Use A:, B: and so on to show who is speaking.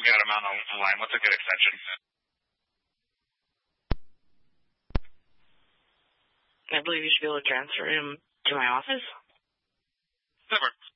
A: got him on the line. What's a good extension?
B: I believe you should be able to transfer him to my office.
A: That works.